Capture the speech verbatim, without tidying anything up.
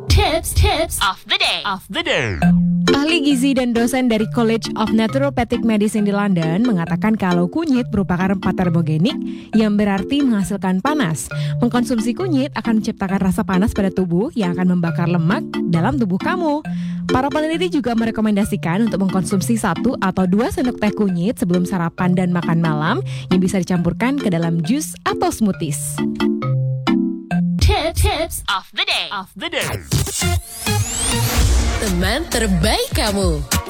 Tips Tips of the day. Of the day. Ahli gizi dan dosen dari College of Naturopathic Medicine di London mengatakan kalau kunyit merupakan paterbogenik yang berarti menghasilkan panas. Mengkonsumsi kunyit akan menciptakan rasa panas pada tubuh yang akan membakar lemak dalam tubuh kamu. Para peneliti juga merekomendasikan untuk mengkonsumsi satu atau dua sendok teh kunyit sebelum sarapan dan makan malam yang bisa dicampurkan ke dalam jus atau smoothies. Tips Tips of the day. Of the day. Teman terbaik kamu.